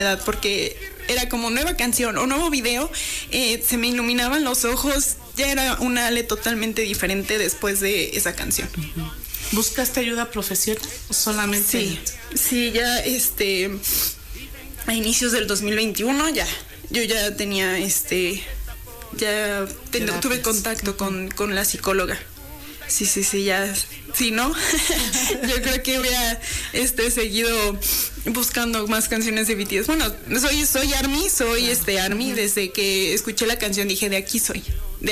porque era como nueva canción o nuevo video, se me iluminaban los ojos, ya era una Ale totalmente diferente después de esa canción. ¿Buscaste ayuda profesional o solamente? Sí, ya a inicios del 2021 yo ya tenía tuve contacto con la psicóloga. Sí, ya, sí, ¿no? Yo creo que hubiera seguido buscando más canciones de BTS. Bueno, soy ARMY, ARMY, desde que escuché la canción dije, de aquí soy.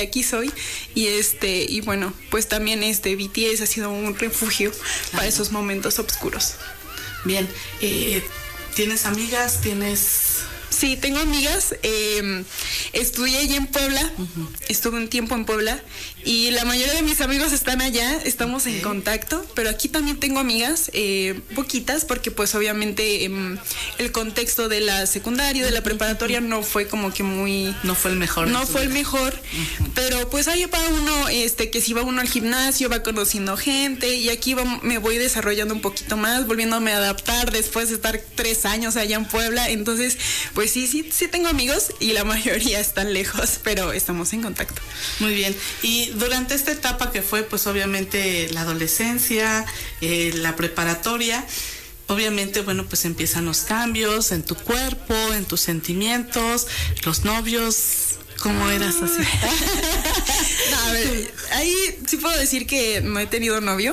Y bueno, pues también BTS ha sido un refugio para esos momentos oscuros. Bien, ¿tienes amigas? Sí, tengo amigas. Estudié allá en Puebla, estuve un tiempo en Puebla y la mayoría de mis amigos están allá, estamos en contacto, pero aquí también tengo amigas, poquitas, porque pues obviamente el contexto de la secundaria, de la preparatoria no fue como que muy... No fue el mejor. No fue el mejor, pero pues ahí va uno, que si va uno al gimnasio, va conociendo gente y aquí me voy desarrollando un poquito más, volviéndome a adaptar después de estar 3 años allá en Puebla, entonces pues sí tengo amigos y la mayoría están lejos, pero estamos en contacto. Muy bien. Y durante esta etapa que fue, pues obviamente la adolescencia, la preparatoria, obviamente, bueno, pues empiezan los cambios en tu cuerpo, en tus sentimientos, los novios. ¿Cómo eras así? No, a ver, ahí sí puedo decir que no he tenido novio.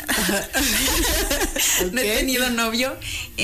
Okay. No he tenido novio.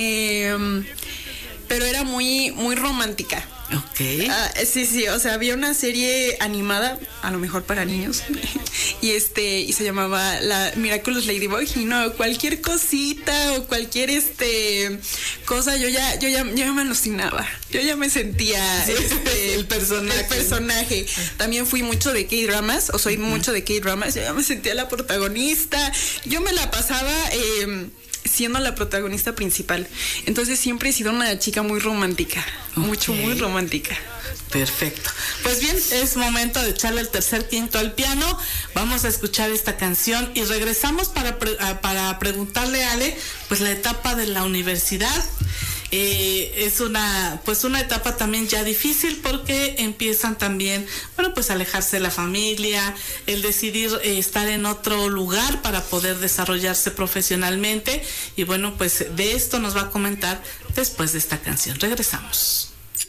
Pero era muy, muy romántica. Okay. Sí, o sea, había una serie animada, a lo mejor para niños, y se llamaba la Miraculous Ladybug, y no, cualquier cosita o cualquier cosa, yo ya me alucinaba, yo ya me sentía el personaje. También fui mucho de K-dramas, o soy mucho de K-dramas, yo ya me sentía la protagonista, yo me la pasaba siendo la protagonista principal. Entonces siempre he sido una chica muy romántica, muy romántica. Perfecto. Pues bien, es momento de echarle el tercer quinto al piano. Vamos a escuchar esta canción y regresamos para preguntarle a Ale, pues la etapa de la universidad. Es una etapa también ya difícil porque empiezan también, bueno, pues alejarse de la familia, el decidir estar en otro lugar para poder desarrollarse profesionalmente, y bueno, pues de esto nos va a comentar después de esta canción. Regresamos.